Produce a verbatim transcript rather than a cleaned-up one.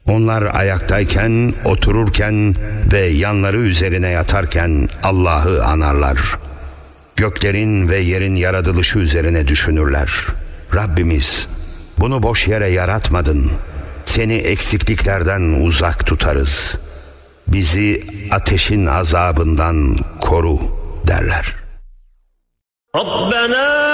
Onlar ayaktayken, otururken ve yanları üzerine yatarken Allah'ı anarlar. Göklerin ve yerin yaratılışı üzerine düşünürler. Rabbimiz, bunu boş yere yaratmadın. Seni eksikliklerden uzak tutarız. Bizi ateşin azabından koru derler. Rabbena